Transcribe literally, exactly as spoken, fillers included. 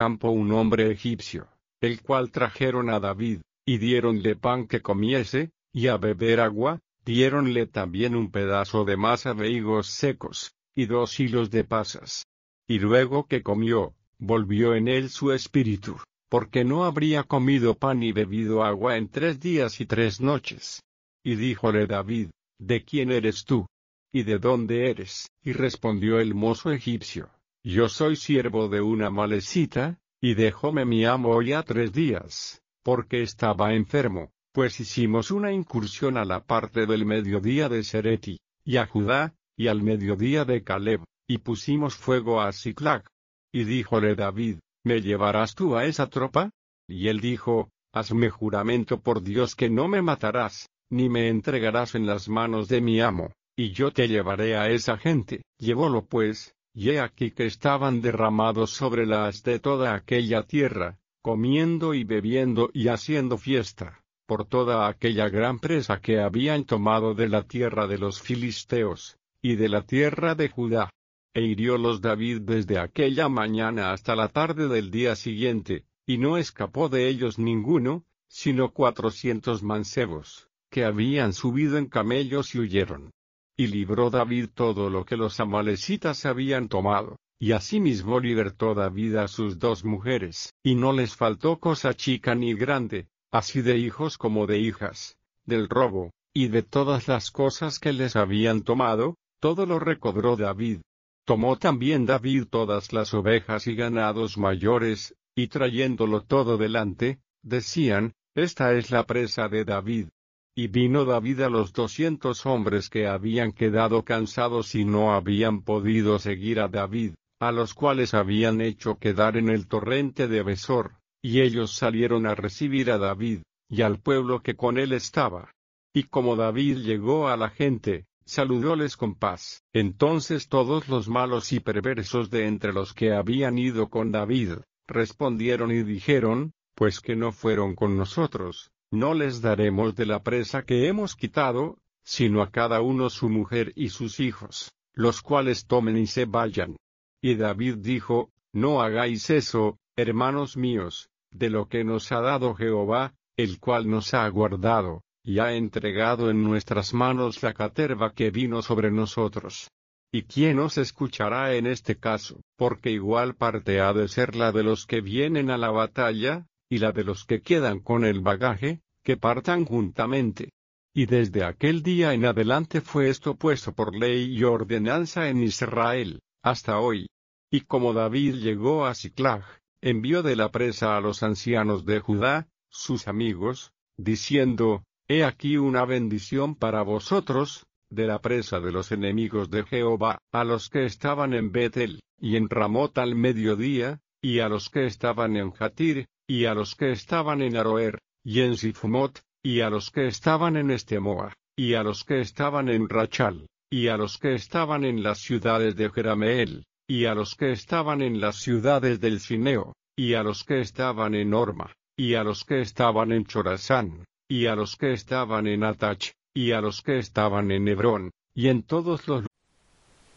campo un hombre egipcio, el cual trajeron a David, y diéronle pan que comiese, y a beber agua, diéronle también un pedazo de masa de higos secos, y dos hilos de pasas. Y luego que comió, volvió en él su espíritu, porque no habría comido pan ni bebido agua en tres días y tres noches. Y díjole David, ¿de quién eres tú? ¿Y de dónde eres? Y respondió el mozo egipcio, yo soy siervo de una amalecita, y dejóme mi amo ya tres días, porque estaba enfermo, pues hicimos una incursión a la parte del mediodía de Sereti, y a Judá, y al mediodía de Caleb, y pusimos fuego a Siclag. Y díjole David, ¿me llevarás tú a esa tropa? Y él dijo, hazme juramento por Dios que no me matarás, ni me entregarás en las manos de mi amo, y yo te llevaré a esa gente. Llevólo pues, y he aquí que estaban derramados sobre la haz de toda aquella tierra, comiendo y bebiendo y haciendo fiesta, por toda aquella gran presa que habían tomado de la tierra de los filisteos, y de la tierra de Judá. E hiriólos David desde aquella mañana hasta la tarde del día siguiente, y no escapó de ellos ninguno, sino cuatrocientos mancebos, que habían subido en camellos y huyeron. Y libró David todo lo que los amalecitas habían tomado, y asimismo libertó David a sus dos mujeres, y no les faltó cosa chica ni grande, así de hijos como de hijas, del robo, y de todas las cosas que les habían tomado, todo lo recobró David. Tomó también David todas las ovejas y ganados mayores, y trayéndolo todo delante, decían, esta es la presa de David. Y vino David a los doscientos hombres que habían quedado cansados y no habían podido seguir a David, a los cuales habían hecho quedar en el torrente de Besor, y ellos salieron a recibir a David, y al pueblo que con él estaba. Y como David llegó a la gente, saludóles con paz. Entonces todos los malos y perversos de entre los que habían ido con David, respondieron y dijeron, pues que no fueron con nosotros, no les daremos de la presa que hemos quitado, sino a cada uno su mujer y sus hijos, los cuales tomen y se vayan. Y David dijo, no hagáis eso, hermanos míos, de lo que nos ha dado Jehová, el cual nos ha guardado, y ha entregado en nuestras manos la caterva que vino sobre nosotros. ¿Y quién os escuchará en este caso? Porque igual parte ha de ser la de los que vienen a la batalla, y la de los que quedan con el bagaje, que partan juntamente. Y desde aquel día en adelante fue esto puesto por ley y ordenanza en Israel, hasta hoy. Y como David llegó a Siclag, envió de la presa a los ancianos de Judá, sus amigos, diciendo, he aquí una bendición para vosotros, de la presa de los enemigos de Jehová, a los que estaban en Betel, y en Ramot al mediodía, y a los que estaban en Jatir, y a los que estaban en Aroer, y en Sifmot, y a los que estaban en Estemoa, y a los que estaban en Rachal, y a los que estaban en las ciudades de Jerameel, y a los que estaban en las ciudades del Cineo, y a los que estaban en Orma, y a los que estaban en Chorazán, y a los que estaban en Atach, y a los que estaban en Hebrón, y en todos los